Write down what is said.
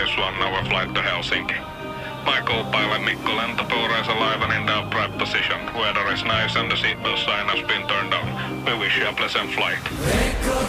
this 1-hour flight to Helsinki. My co-pilot Mikko Lentotuura is alive and in the upright position. Weather is nice and the seatbelt sign has been turned on. We wish you a pleasant flight.